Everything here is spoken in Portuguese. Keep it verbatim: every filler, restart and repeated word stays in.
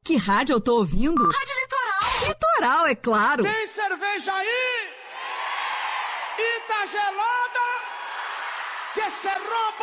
que rádio eu tô ouvindo? Rádio Litoral. Litoral, é claro. Tem cerveja aí? E tá gelada? Que se rompa!